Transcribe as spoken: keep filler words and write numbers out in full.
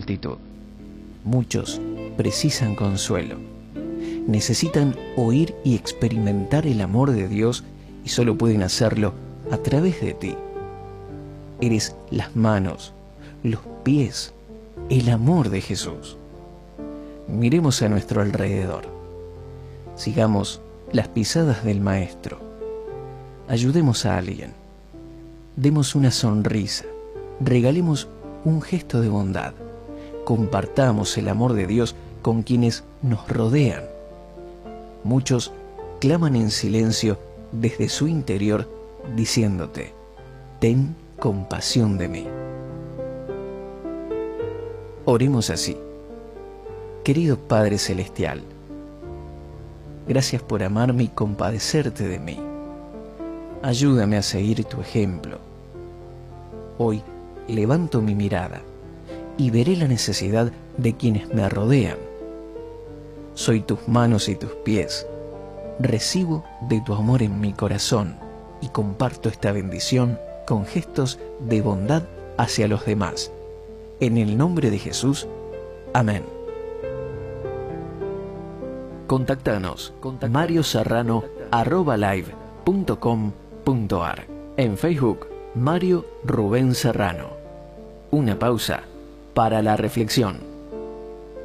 multitud. Muchos precisan consuelo. Necesitan oír y experimentar el amor de Dios y solo pueden hacerlo a través de ti. Eres las manos, los pies, el amor de Jesús. Miremos a nuestro alrededor. Sigamos las pisadas del Maestro. Ayudemos a alguien. Demos una sonrisa. Regalemos un gesto de bondad. Compartamos el amor de Dios con quienes nos rodean. Muchos claman en silencio desde su interior diciéndote: ten compasión de mí. Oremos así. Querido Padre Celestial, gracias por amarme y compadecerte de mí. Ayúdame a seguir tu ejemplo. Hoy levanto mi mirada y veré la necesidad de quienes me rodean. Soy tus manos y tus pies. Recibo de tu amor en mi corazón y comparto esta bendición con gestos de bondad hacia los demás. En el nombre de Jesús. Amén. Contactanos mario serrano arroba live punto com punto ar. En Facebook, Mario Rubén Serrano. Una pausa para la reflexión.